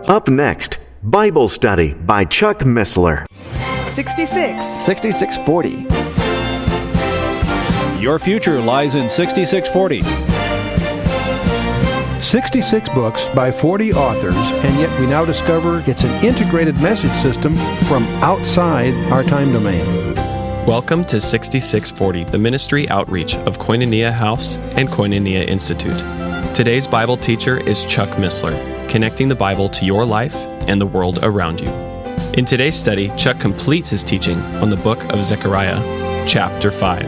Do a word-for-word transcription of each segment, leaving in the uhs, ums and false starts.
Up next, Bible Study by Chuck Missler. sixty-six. sixty-six forty. Your future lies in sixty-six forty. sixty-six books by forty authors, and yet we now discover it's an integrated message system from outside our time domain. Welcome to sixty-six forty, the ministry outreach of Koinonia House and Koinonia Institute. Today's Bible teacher is Chuck Missler, connecting the Bible to your life and the world around you. In today's study, Chuck completes his teaching on the book of Zechariah, chapter five.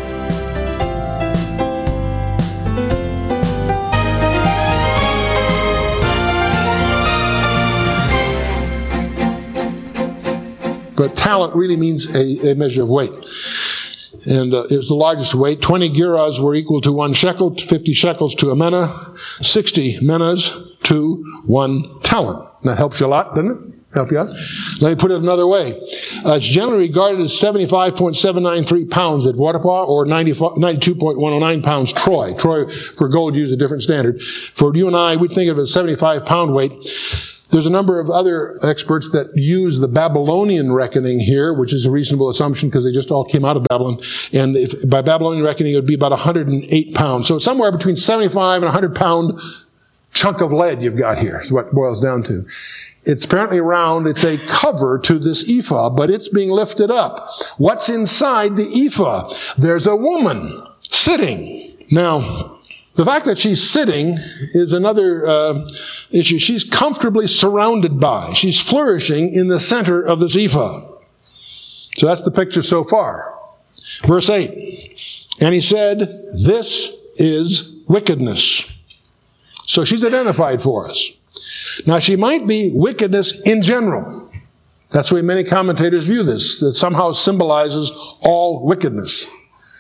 But talent really means a, a measure of weight. And uh, it was the largest weight. twenty gerahs were equal to one shekel, fifty shekels to a menah, sixty menahs to one talent. That helps you a lot, doesn't it? Help you out? Let me put it another way. Uh, it's generally regarded as seventy-five point seven nine three pounds at Waterpah, or ninety-two point one oh nine pounds Troy. Troy, for gold, uses a different standard. For you and I, we think of it as seventy-five pound weight. There's a number of other experts that use the Babylonian reckoning here, which is a reasonable assumption because they just all came out of Babylon. And if, by Babylonian reckoning, it would be about one hundred eight pounds. So somewhere between seventy-five and one hundred pound chunk of lead you've got here is what it boils down to. It's apparently round. It's a cover to this ephah, but it's being lifted up. What's inside the ephah? There's a woman sitting. Now, the fact that she's sitting is another uh, issue. She's comfortably surrounded by. She's flourishing in the center of this ephah. So that's the picture so far. Verse eight. And he said, "This is wickedness." So she's identified for us. Now she might be wickedness in general. That's the way many commentators view this. That somehow symbolizes all wickedness.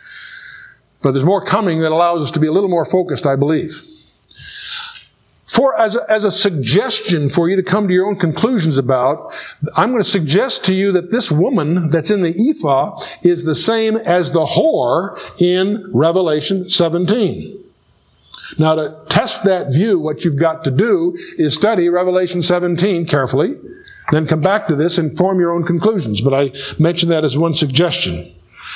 But there's more coming that allows us to be a little more focused, I believe. For as a, as a suggestion for you to come to your own conclusions about, I'm going to suggest to you that this woman that's in the ephah is the same as the whore in Revelation seventeen. Now, to test that view, what you've got to do is study Revelation seventeen carefully, then come back to this and form your own conclusions. But I mention that as one suggestion.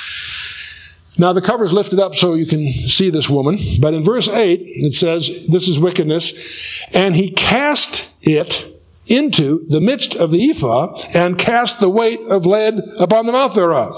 Now, the cover is lifted up so you can see this woman. But in verse eight, it says, this is wickedness. And he cast it into the midst of the ephah and cast the weight of lead upon the mouth thereof.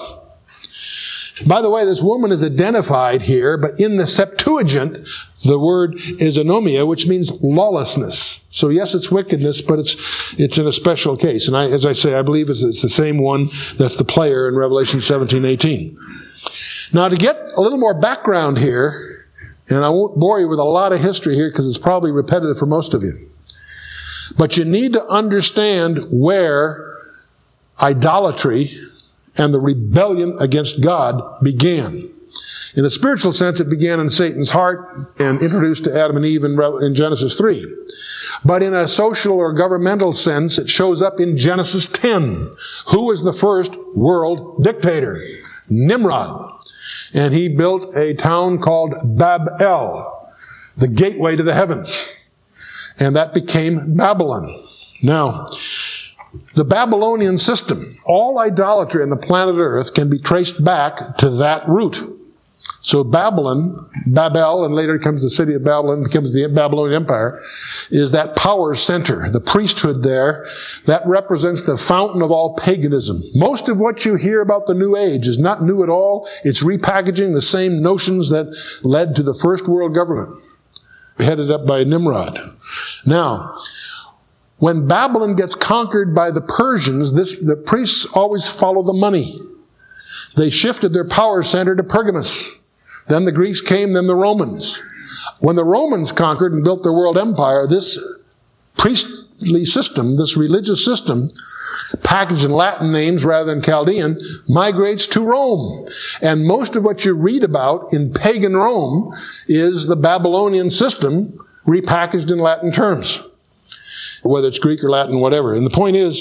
By the way, this woman is identified here, but in the Septuagint, the word is anomia, which means lawlessness. So yes, it's wickedness, but it's it's in a special case. And I, as I say, I believe it's, it's the same one that's the player in Revelation seventeen eighteen. Now, to get a little more background here, and I won't bore you with a lot of history here because it's probably repetitive for most of you, but you need to understand where idolatry and the rebellion against God began. In a spiritual sense, it began in Satan's heart and introduced to Adam and Eve in, in Genesis three. But in a social or governmental sense, it shows up in Genesis ten. Who was the first world dictator? Nimrod. And he built a town called Bab-el, the gateway to the heavens. And that became Babylon. Now, the Babylonian system, all idolatry on the planet Earth can be traced back to that root. So Babylon, Babel, and later it comes the city of Babylon, becomes the Babylonian Empire, is that power center, the priesthood there, that represents the fountain of all paganism. Most of what you hear about the New Age is not new at all. It's repackaging the same notions that led to the first world government, headed up by Nimrod. Now, when Babylon gets conquered by the Persians, this, the priests always follow the money. They shifted their power center to Pergamus. Then the Greeks came, then the Romans. When the Romans conquered and built their world empire, this priestly system, this religious system, packaged in Latin names rather than Chaldean, migrates to Rome. And most of what you read about in pagan Rome is the Babylonian system repackaged in Latin terms, whether it's Greek or Latin, whatever. And the point is,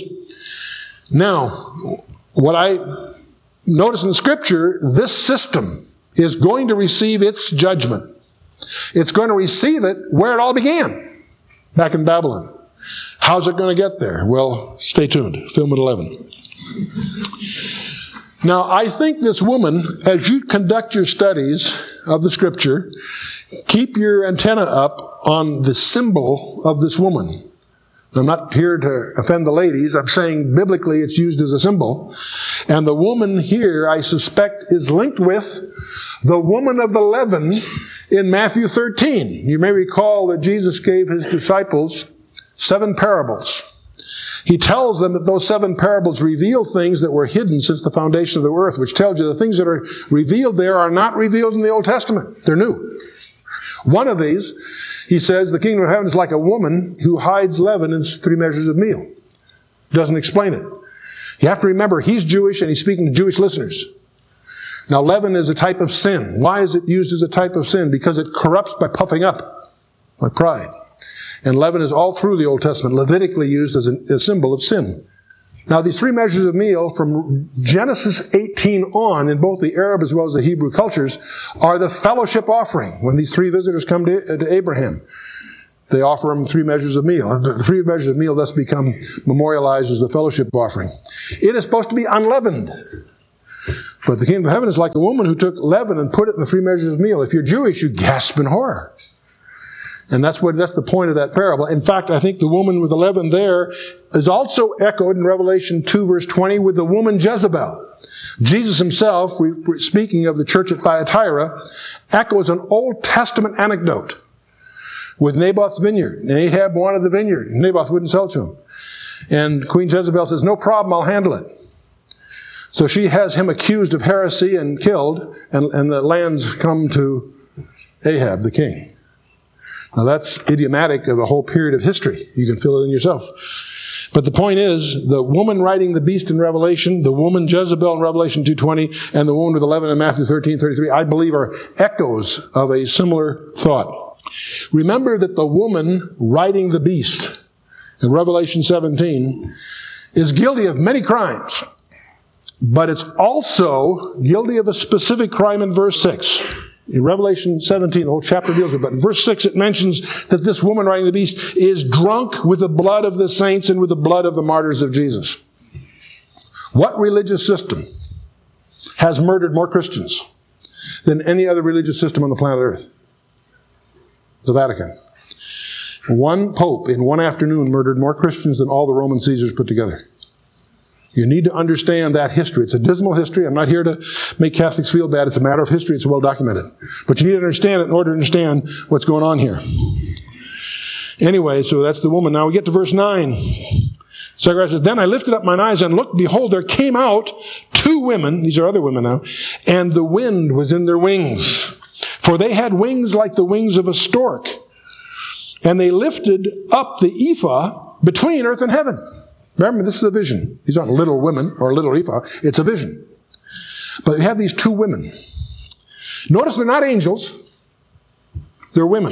now, what I notice in the Scripture, this system is going to receive its judgment. It's going to receive it where it all began, back in Babylon. How's it going to get there? Well, stay tuned. Film at eleven. Now, I think this woman, as you conduct your studies of the Scripture, keep your antenna up on the symbol of this woman. I'm not here to offend the ladies. I'm saying biblically it's used as a symbol. And the woman here, I suspect, is linked with the woman of the leaven in Matthew thirteen. You may recall that Jesus gave his disciples seven parables. He tells them that those seven parables reveal things that were hidden since the foundation of the earth, which tells you the things that are revealed there are not revealed in the Old Testament. They're new. One of these, he says, the kingdom of heaven is like a woman who hides leaven in three measures of meal. Doesn't explain it. You have to remember, he's Jewish and he's speaking to Jewish listeners. Now, leaven is a type of sin. Why is it used as a type of sin? Because it corrupts by puffing up, by pride. And leaven is all through the Old Testament, Levitically used as a, a symbol of sin. Now, these three measures of meal from Genesis eighteen on, in both the Arab as well as the Hebrew cultures, are the fellowship offering. When these three visitors come to, to Abraham, they offer him three measures of meal. The three measures of meal thus become memorialized as the fellowship offering. It is supposed to be unleavened. But the kingdom of heaven is like a woman who took leaven and put it in the three measures of meal. If you're Jewish, you gasp in horror. And that's what that's the point of that parable. In fact, I think the woman with the leaven there is also echoed in Revelation two, verse twenty, with the woman Jezebel. Jesus himself, speaking of the church at Thyatira, echoes an Old Testament anecdote with Naboth's vineyard. And Ahab wanted the vineyard. Naboth wouldn't sell it to him. And Queen Jezebel says, no problem, I'll handle it. So she has him accused of heresy and killed, and, and the lands come to Ahab, the king. Now that's idiomatic of a whole period of history. You can fill it in yourself. But the point is, the woman riding the beast in Revelation, the woman Jezebel in Revelation two twenty, and the woman with the leaven in Matthew thirteen thirty-three, I believe are echoes of a similar thought. Remember that the woman riding the beast in Revelation seventeen is guilty of many crimes, but it's also guilty of a specific crime in verse six. In Revelation seventeen, the whole chapter deals with it. But in verse six, it mentions that this woman riding the beast is drunk with the blood of the saints and with the blood of the martyrs of Jesus. What religious system has murdered more Christians than any other religious system on the planet Earth? The Vatican. One pope in one afternoon murdered more Christians than all the Roman Caesars put together. You need to understand that history. It's a dismal history. I'm not here to make Catholics feel bad. It's a matter of history. It's well documented. But you need to understand it in order to understand what's going on here. Anyway, so that's the woman. Now we get to verse nine. Zechariah says, then I lifted up mine eyes and looked, behold, there came out two women, these are other women now, and the wind was in their wings. For they had wings like the wings of a stork. And they lifted up the ephah between earth and heaven. Remember, this is a vision. These aren't little women or little ephah. It's a vision. But you have these two women. Notice they're not angels. They're women.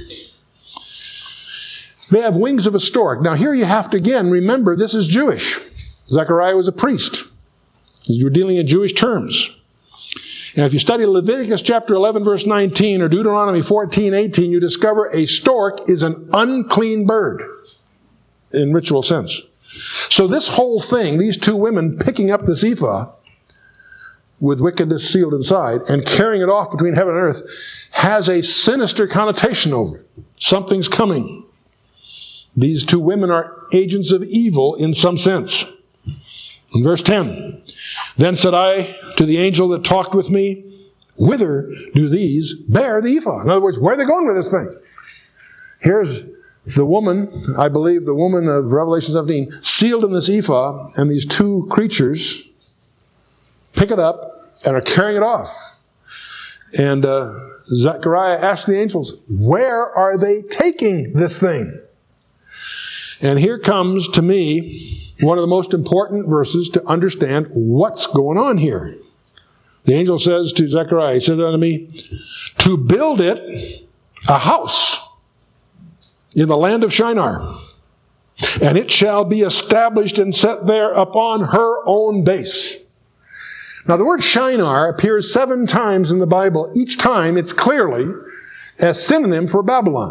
They have wings of a stork. Now here you have to again remember this is Jewish. Zechariah was a priest. You're dealing in Jewish terms. And if you study Leviticus chapter eleven verse nineteen or Deuteronomy fourteen eighteen, you discover a stork is an unclean bird in ritual sense. So this whole thing, these two women picking up this ephah with wickedness sealed inside and carrying it off between heaven and earth has a sinister connotation over it. Something's coming. These two women are agents of evil in some sense. In verse ten, then said I to the angel that talked with me, whither do these bear the ephah? In other words, where are they going with this thing? Here's the woman, I believe the woman of Revelation seventeen, sealed in this ephah, and these two creatures pick it up and are carrying it off. And uh, Zechariah asked the angels, where are they taking this thing? And here comes, to me, one of the most important verses to understand what's going on here. The angel says to Zechariah, he says unto me, to build it a house in the land of Shinar, and it shall be established and set there upon her own base. Now the word Shinar appears seven times in the Bible. Each time it's clearly a synonym for Babylon.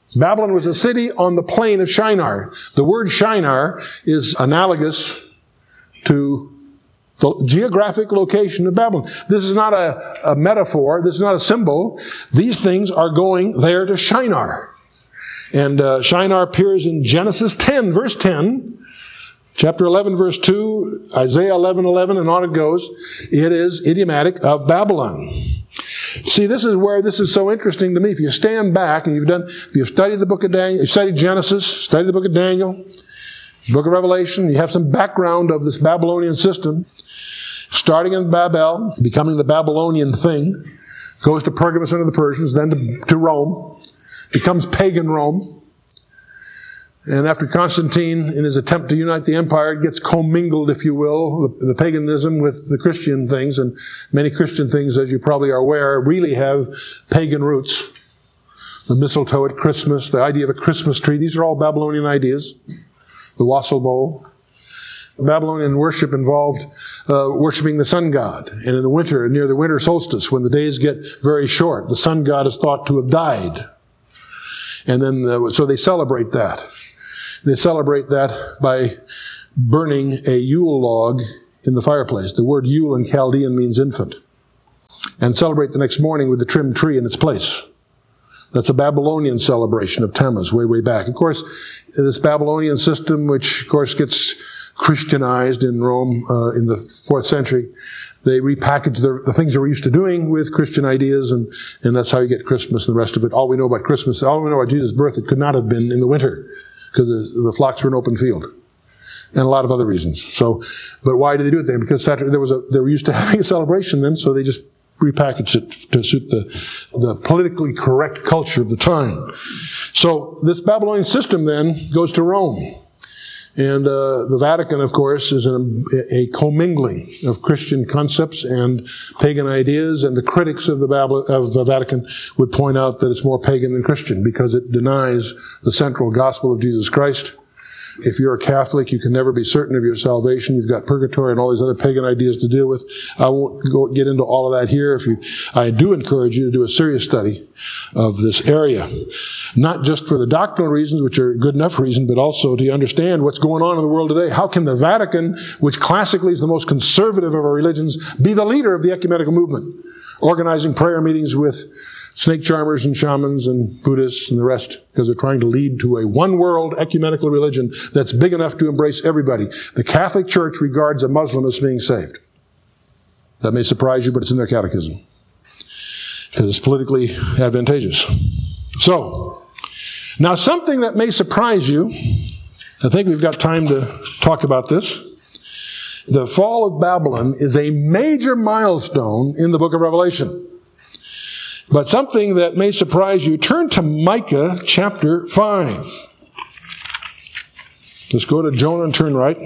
Babylon was a city on the plain of Shinar. The word Shinar is analogous to the geographic location of Babylon. This is not a, a metaphor. This is not a symbol. These things are going there to Shinar. And uh, Shinar appears in Genesis ten, verse ten, chapter eleven, verse two, Isaiah eleven, eleven, and on it goes. It is idiomatic of Babylon. See, this is where this is so interesting to me. If you stand back and you've done, if you've studied the book of Daniel, you've studied Genesis, studied the book of Daniel, book of Revelation, you have some background of this Babylonian system, starting in Babel, becoming the Babylonian thing, goes to Pergamus under the Persians, then to, to Rome, becomes pagan Rome. And after Constantine, in his attempt to unite the empire, gets commingled, if you will, the, the paganism with the Christian things. And many Christian things, as you probably are aware, really have pagan roots. The mistletoe at Christmas, the idea of a Christmas tree, these are all Babylonian ideas. The wassail bowl. Babylonian worship involved uh, worshiping the sun god. And in the winter, near the winter solstice, when the days get very short, the sun god is thought to have died. And then, uh, so they celebrate that. They celebrate that by burning a Yule log in the fireplace. The word Yule in Chaldean means infant. And celebrate the next morning with the trimmed tree in its place. That's a Babylonian celebration of Tammuz, way, way back. Of course, this Babylonian system, which, of course, gets Christianized in Rome uh, in the fourth century, they repackage the, the things that we're used to doing with Christian ideas, and, and that's how you get Christmas and the rest of it. All we know about Christmas, all we know about Jesus' birth, it could not have been in the winter, because the, the flocks were in open field. And a lot of other reasons. So, but why did they do it then? Because Saturday, there was a, they were used to having a celebration then, so they just repackaged it to suit the, the politically correct culture of the time. So this Babylonian system then goes to Rome. And uh, the Vatican, of course, is an, a commingling of Christian concepts and pagan ideas, and the critics of the, Babylon, of the Vatican would point out that it's more pagan than Christian because it denies the central gospel of Jesus Christ. If you're a Catholic, you can never be certain of your salvation. You've got purgatory and all these other pagan ideas to deal with. I won't go get into all of that here. If you, I do encourage you to do a serious study of this area. Not just for the doctrinal reasons, which are good enough reason, but also to understand what's going on in the world today. How can the Vatican, which classically is the most conservative of our religions, be the leader of the ecumenical movement? Organizing prayer meetings with snake charmers and shamans and Buddhists and the rest, because they're trying to lead to a one-world ecumenical religion that's big enough to embrace everybody. The Catholic Church regards a Muslim as being saved. That may surprise you, but it's in their catechism, because it's politically advantageous. So, now something that may surprise you, I think we've got time to talk about this. The fall of Babylon is a major milestone in the book of Revelation. But something that may surprise you, turn to Micah chapter five. Just go to Jonah and turn right.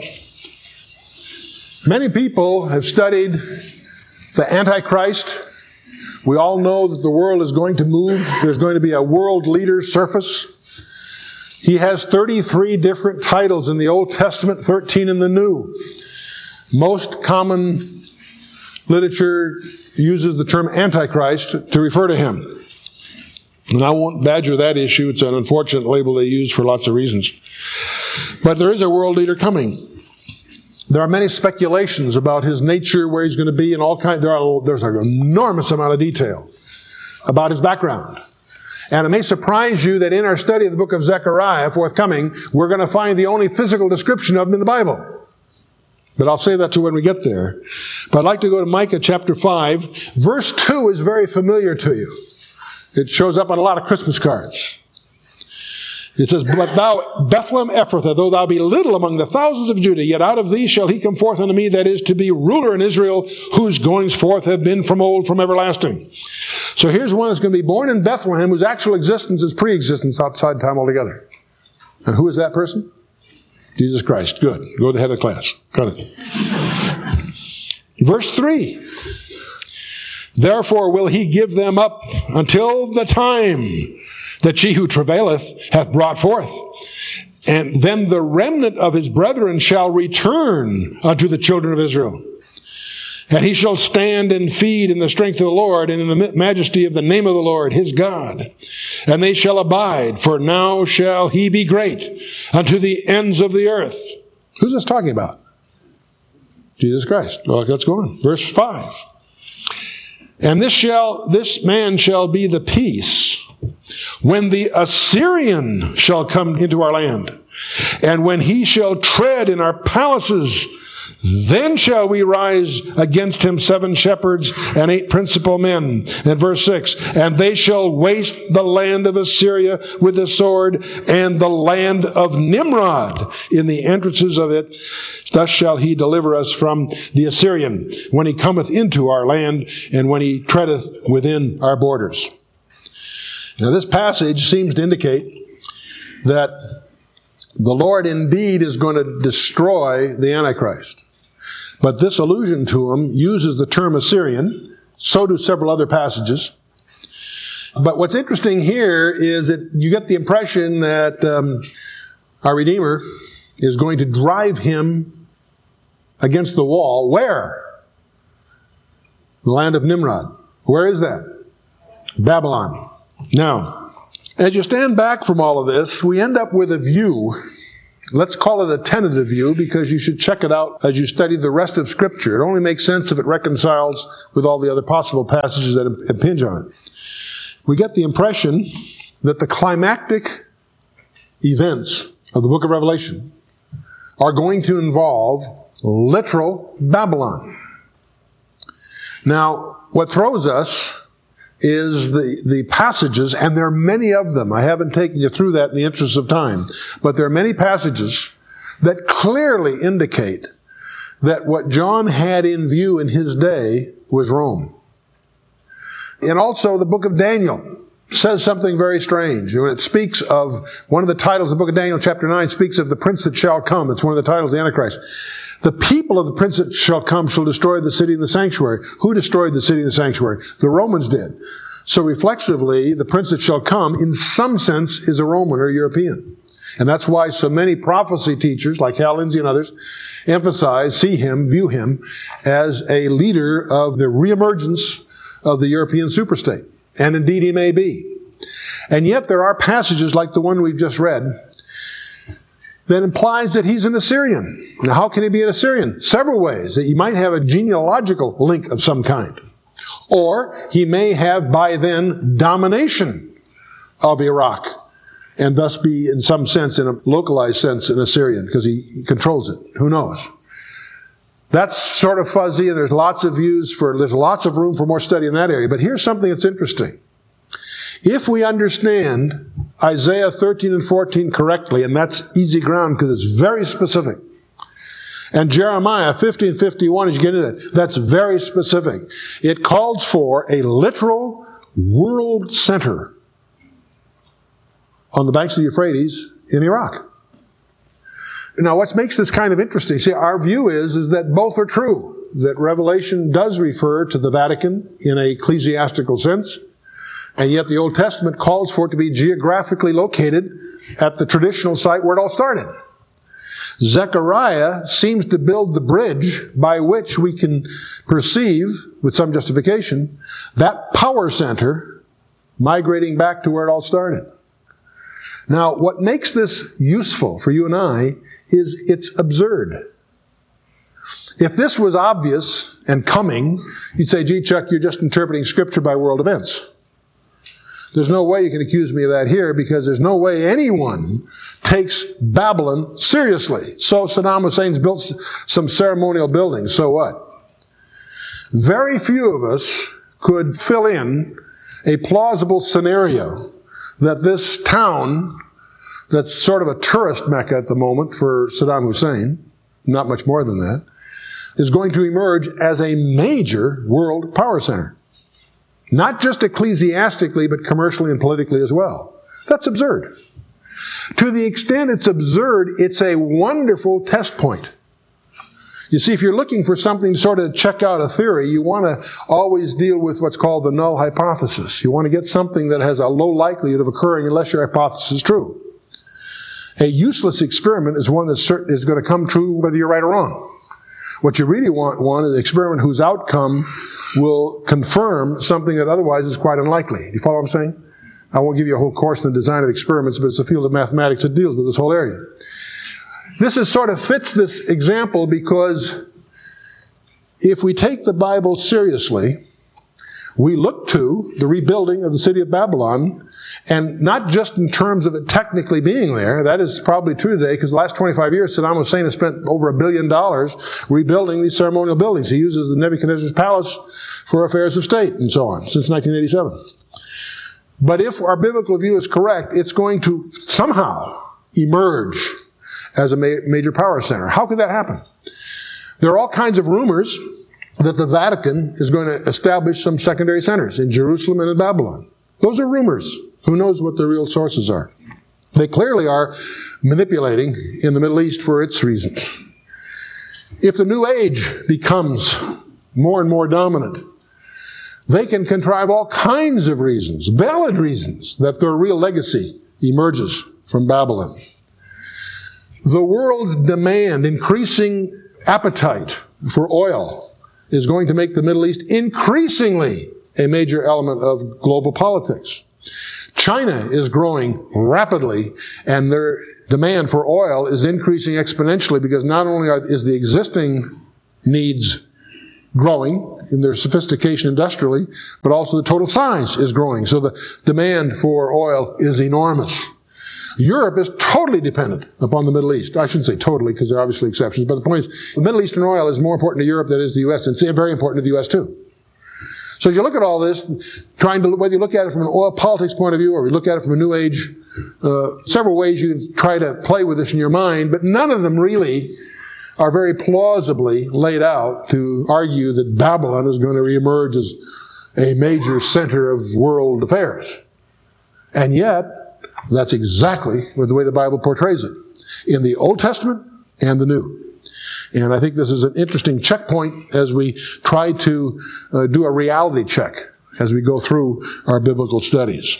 Many people have studied the Antichrist. We all know that the world is going to move. There's going to be a world leader surface. He has thirty-three different titles in the Old Testament, thirteen in the New. Most common literature uses the term Antichrist to refer to him. And I won't badger that issue. It's an unfortunate label they use for lots of reasons. But there is a world leader coming. There are many speculations about his nature, where he's going to be, and all kinds. There are, there's an enormous amount of detail about his background. And it may surprise you that in our study of the book of Zechariah, forthcoming, we're going to find the only physical description of him in the Bible. But I'll say that to when we get there. But I'd like to go to Micah chapter five. Verse two is very familiar to you. It shows up on a lot of Christmas cards. It says, "But thou, Bethlehem Ephrathah, though thou be little among the thousands of Judah, yet out of thee shall he come forth unto me, that is to be ruler in Israel, whose goings forth have been from old, from everlasting." So here's one that's going to be born in Bethlehem, whose actual existence is pre-existence outside time altogether. And who is that person? Jesus Christ. Good. Go to the head of the class. Got it. Verse three. "Therefore will he give them up until the time that she who travaileth hath brought forth. And then the remnant of his brethren shall return unto the children of Israel. And he shall stand and feed in the strength of the Lord, and in the majesty of the name of the Lord his God. and they shall abide, for now shall he be great unto the ends of the earth. Who's this talking about? Jesus Christ. Well, let's go on. Verse five. And this shall, this man shall be the peace when the Assyrian shall come into our land, and when he shall tread in our palaces, then shall we rise against him seven shepherds and eight principal men. And verse six, and they shall waste the land of Assyria with the sword, and the land of Nimrod in the entrances of it. Thus shall he deliver us from the Assyrian, when he cometh into our land, and when he treadeth within our borders. Now this passage seems to indicate that the Lord indeed is going to destroy the Antichrist. But this allusion to him uses the term Assyrian. So do several other passages. But what's interesting here is that you get the impression that um, our Redeemer is going to drive him against the wall. Where? The land of Nimrod. Where is that? Babylon. Now, as you stand back from all of this, we end up with a view. Let's call it a tentative view, because you should check it out as you study the rest of Scripture. It only makes sense if it reconciles with all the other possible passages that impinge on it. We get the impression that the climactic events of the book of Revelation are going to involve literal Babylon. Now, what throws us is the, the passages, and there are many of them. I haven't taken you through that in the interest of time, but there are many passages that clearly indicate that what John had in view in his day was Rome. And also the book of Daniel says something very strange. When it speaks of, one of the titles of the book of Daniel, chapter nine, speaks of the prince that shall come. It's one of the titles of the Antichrist. The people of the prince that shall come shall destroy the city and the sanctuary. Who destroyed the city and the sanctuary? The Romans did. So reflexively, the prince that shall come, in some sense, is a Roman or European. And that's why so many prophecy teachers, like Hal Lindsey and others, emphasize, see him, view him, as a leader of the reemergence of the European superstate. And indeed he may be. And yet there are passages like the one we've just read that implies that he's an Assyrian. Now, how can he be an Assyrian? Several ways. That he might have a genealogical link of some kind. Or he may have, by then, domination of Iraq, and thus be, in some sense, in a localized sense, an Assyrian, because he controls it. Who knows? That's sort of fuzzy, and there's lots of views for, there's lots of room for more study in that area. But here's something that's interesting. If we understand Isaiah thirteen and fourteen correctly, and that's easy ground because it's very specific, and Jeremiah fifty and fifty-one, as you get into that, that's very specific. It calls for a literal world center on the banks of the Euphrates in Iraq. Now, what makes this kind of interesting, see, our view is, is that both are true. That Revelation does refer to the Vatican in an ecclesiastical sense, and yet the Old Testament calls for it to be geographically located at the traditional site where it all started. Zechariah seems to build the bridge by which we can perceive, with some justification, that power center migrating back to where it all started. Now, what makes this useful for you and I is it's absurd. If this was obvious and coming, you'd say, gee, Chuck, you're just interpreting Scripture by world events. There's no way you can accuse me of that here, because there's no way anyone takes Babylon seriously. So Saddam Hussein's built some ceremonial buildings. So what? Very few of us could fill in a plausible scenario that this town, that's sort of a tourist mecca at the moment for Saddam Hussein, not much more than that, is going to emerge as a major world power center. Not just ecclesiastically, but commercially and politically as well. That's absurd. To the extent it's absurd, it's a wonderful test point. You see, if you're looking for something to sort of check out a theory, you want to always deal with what's called the null hypothesis. You want to get something that has a low likelihood of occurring unless your hypothesis is true. A useless experiment is one that's certain is going to come true whether you're right or wrong. What you really want one is an experiment whose outcome will confirm something that otherwise is quite unlikely. Do you follow what I'm saying? I won't give you a whole course in the design of experiments, but it's a field of mathematics that deals with this whole area. This is sort of fits this example because if we take the Bible seriously, we look to the rebuilding of the city of Babylon, and not just in terms of it technically being there. That is probably true today, because the last twenty-five years, Saddam Hussein has spent over a billion dollars rebuilding these ceremonial buildings. He uses the Nebuchadnezzar's palace for affairs of state and so on, since nineteen eighty-seven. But if our biblical view is correct, it's going to somehow emerge as a ma- major power center. How could that happen? There are all kinds of rumors that the Vatican is going to establish some secondary centers in Jerusalem and in Babylon. Those are rumors. Who knows what the real sources are? They clearly are manipulating in the Middle East for its reasons. If the New Age becomes more and more dominant, they can contrive all kinds of reasons, valid reasons, that their real legacy emerges from Babylon. The world's demand, increasing appetite for oil, is going to make the Middle East increasingly a major element of global politics. China is growing rapidly, and their demand for oil is increasing exponentially because not only are, is the existing needs growing in their sophistication industrially, but also the total size is growing. So the demand for oil is enormous. Europe is totally dependent upon the Middle East. I shouldn't say totally, because there are obviously exceptions, but the point is, the Middle Eastern oil is more important to Europe than it is to the U S, and it's very important to the U S too. So as you look at all this, trying to, whether you look at it from an oil politics point of view, or you look at it from a New Age, uh, several ways you can try to play with this in your mind, but none of them really are very plausibly laid out to argue that Babylon is going to reemerge as a major center of world affairs. And yet, that's exactly the way the Bible portrays it, in the Old Testament and the New. And I think this is an interesting checkpoint as we try to uh, do a reality check as we go through our biblical studies.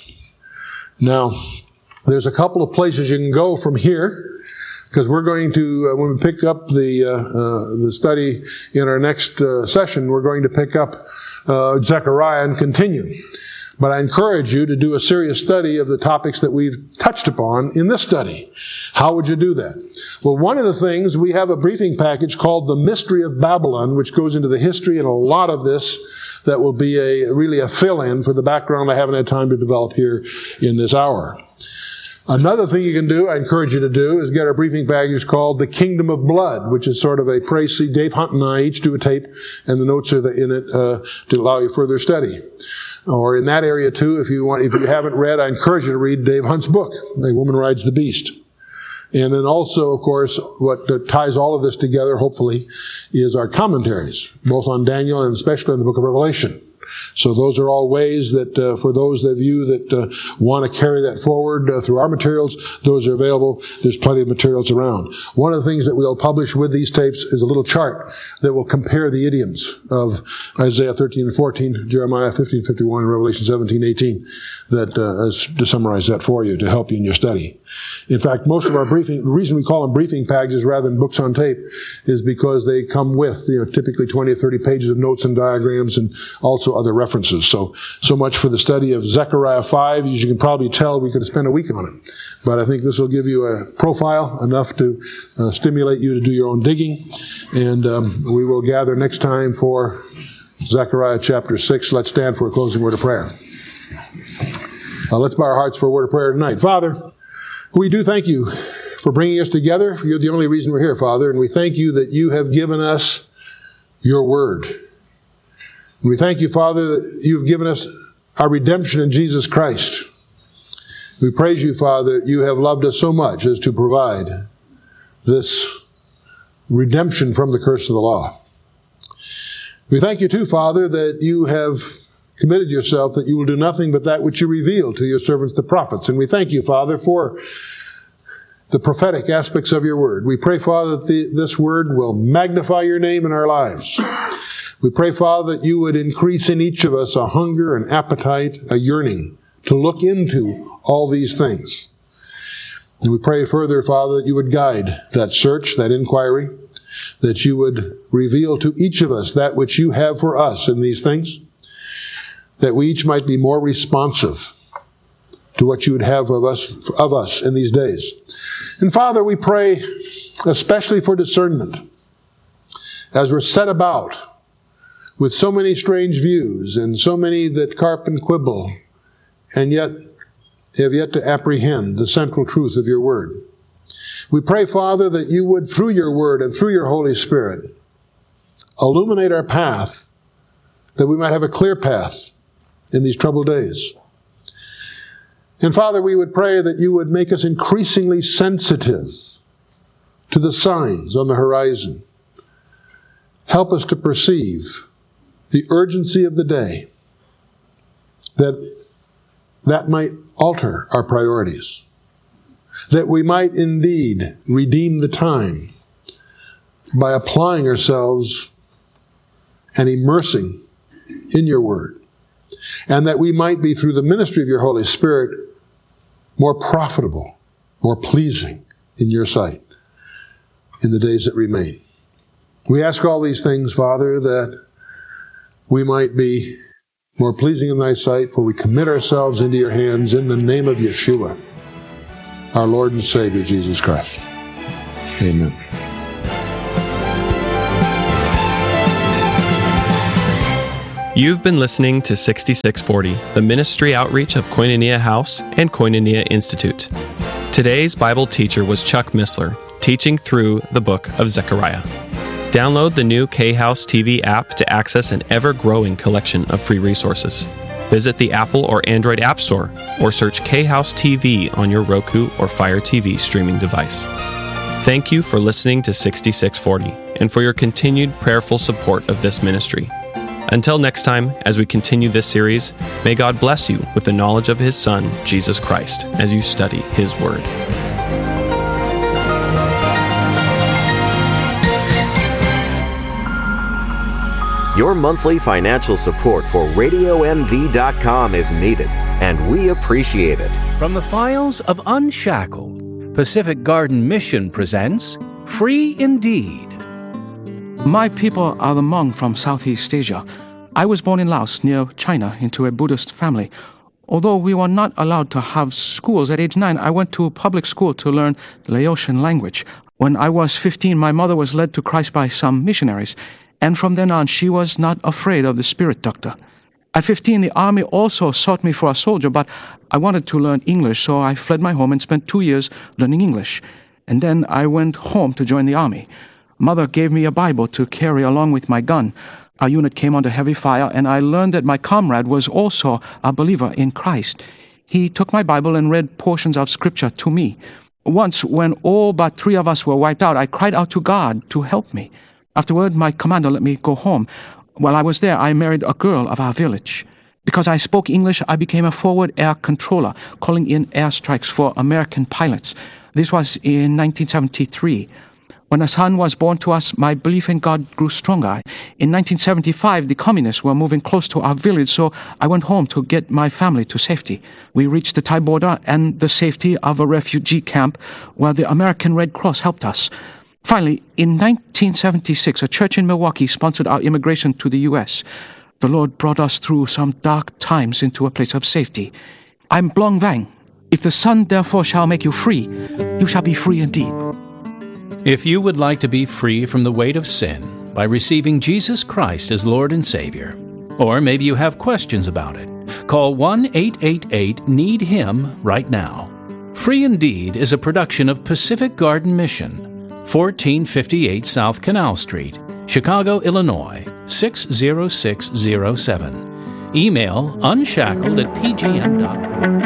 Now, there's a couple of places you can go from here, because we're going to, uh, when we pick up the uh, uh, the study in our next uh, session, we're going to pick up uh, Zechariah and continue. But I encourage you to do a serious study of the topics that we've touched upon in this study. How would you do that? Well, one of the things, we have a briefing package called The Mystery of Babylon, which goes into the history and a lot of this that will be a really a fill-in for the background I haven't had time to develop here in this hour. Another thing you can do, I encourage you to do, is get our briefing package called The Kingdom of Blood, which is sort of a précis. Dave Hunt and I each do a tape, and the notes are in it uh, to allow you further study. Or in that area too, if you want, if you haven't read, I encourage you to read Dave Hunt's book, A Woman Rides the Beast. And then also, of course, what ties all of this together, hopefully, is our commentaries, both on Daniel and especially on the book of Revelation. So those are all ways that, uh, for those of you that uh, want to carry that forward uh, through our materials, those are available. There's plenty of materials around. One of the things that we'll publish with these tapes is a little chart that will compare the idioms of Isaiah thirteen and fourteen, Jeremiah fifteen fifty-one, and Revelation seventeen eighteen, that uh, is to summarize that for you to help you in your study. In fact, most of our briefing, the reason we call them briefing packages rather than books on tape is because they come with, you know, typically twenty or thirty pages of notes and diagrams and also other references. So, so much for the study of Zechariah five. As you can probably tell, we could have spent a week on it. But I think this will give you a profile enough to uh, stimulate you to do your own digging. And um, we will gather next time for Zechariah chapter six. Let's stand for a closing word of prayer. Uh, let's bow our hearts for a word of prayer tonight. Father, we do thank you for bringing us together. You're the only reason we're here, Father, and we thank you that you have given us your word. And we thank you, Father, that you've given us our redemption in Jesus Christ. We praise you, Father, that you have loved us so much as to provide this redemption from the curse of the law. We thank you, too, Father, that you have committed yourself that you will do nothing but that which you reveal to your servants, the prophets. And we thank you, Father, for the prophetic aspects of your word. We pray, Father, that the, this word will magnify your name in our lives. We pray, Father, that you would increase in each of us a hunger, an appetite, a yearning to look into all these things. And we pray further, Father, that you would guide that search, that inquiry, that you would reveal to each of us that which you have for us in these things, that we each might be more responsive to what you would have of us, of us in these days. And Father, we pray especially for discernment as we're set about with so many strange views and so many that carp and quibble and yet have yet to apprehend the central truth of your word. We pray, Father, that you would, through your word and through your Holy Spirit, illuminate our path, that we might have a clear path in these troubled days. And Father, we would pray that you would make us increasingly sensitive to the signs on the horizon. Help us to perceive the urgency of the day, that that might alter our priorities, that we might indeed redeem the time by applying ourselves and immersing in your word, and that we might be, through the ministry of your Holy Spirit, more profitable, more pleasing in your sight in the days that remain. We ask all these things, Father, that we might be more pleasing in thy sight, for we commit ourselves into your hands in the name of Yeshua, our Lord and Savior, Jesus Christ. Amen. You've been listening to sixty-six forty, the ministry outreach of Koinonia House and Koinonia Institute. Today's Bible teacher was Chuck Missler, teaching through the book of Zechariah. Download the new K-House T V app to access an ever-growing collection of free resources. Visit the Apple or Android App Store, or search K-House T V on your Roku or Fire T V streaming device. Thank you for listening to sixty-six forty, and for your continued prayerful support of this ministry. Until next time, as we continue this series, may God bless you with the knowledge of His Son, Jesus Christ, as you study His Word. Your monthly financial support for radio m v dot com is needed, and we appreciate it. From the files of Unshackled, Pacific Garden Mission presents Free Indeed. My people are the Hmong from Southeast Asia. I was born in Laos, near China, into a Buddhist family. Although we were not allowed to have schools at age nine, I went to a public school to learn the Laotian language. When I was fifteen, my mother was led to Christ by some missionaries, and from then on, she was not afraid of the spirit doctor. At fifteen, the army also sought me for a soldier, but I wanted to learn English, so I fled my home and spent two years learning English. And then I went home to join the army. Mother gave me a Bible to carry along with my gun. Our unit came under heavy fire, and I learned that my comrade was also a believer in Christ. He took my Bible and read portions of Scripture to me. Once, when all but three of us were wiped out, I cried out to God to help me. Afterward, my commander let me go home. While I was there, I married a girl of our village. Because I spoke English, I became a forward air controller, calling in airstrikes for American pilots. This was in nineteen seventy-three. When a son was born to us, my belief in God grew stronger. In nineteen seventy-five, the communists were moving close to our village, so I went home to get my family to safety. We reached the Thai border and the safety of a refugee camp where the American Red Cross helped us. Finally, in nineteen seventy-six, a church in Milwaukee sponsored our immigration to the U S. The Lord brought us through some dark times into a place of safety. I'm Blong Vang. If the Son therefore shall make you free, you shall be free indeed. If you would like to be free from the weight of sin by receiving Jesus Christ as Lord and Savior, or maybe you have questions about it, call one eight eight eight need him right now. Free Indeed is a production of Pacific Garden Mission, fourteen fifty-eight South Canal Street, Chicago, Illinois, six zero six zero seven. Email unshackled at p g m dot org.